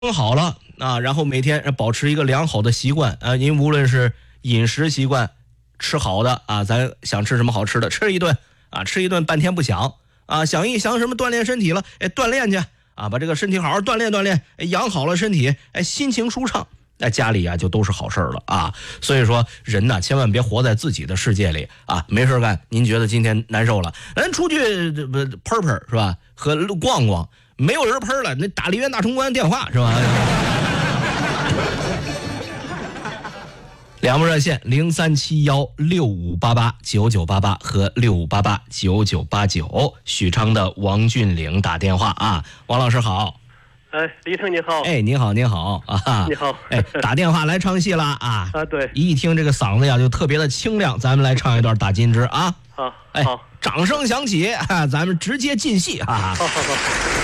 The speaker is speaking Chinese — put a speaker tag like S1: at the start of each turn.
S1: 好了啊，然后每天保持一个良好的习惯啊，您无论是饮食习惯，吃好的啊，咱想吃什么好吃的，吃一顿啊，吃一顿半天不想啊，想一想什么锻炼身体了，锻炼去啊，把这个身体好好锻炼锻炼，养好了身体，心情舒畅，家里啊就都是好事了啊。所以说人呢，千万别活在自己的世界里啊，没事干，您觉得今天难受了，咱出去喷喷是吧？和逛逛。没有人喷了，那打梨园大冲关电话是吧？两部热线037165889988和65889989，许昌的王俊岭打电话啊，王老师好。
S2: 李成你好。
S1: 您好您好啊。
S2: 你好。
S1: 打电话来唱戏了啊。
S2: 对。
S1: 一听这个嗓子呀就特别的清亮，咱们来唱一段打金枝啊。
S2: 好。
S1: 掌声响起啊，咱们直接进戏啊。
S2: 好。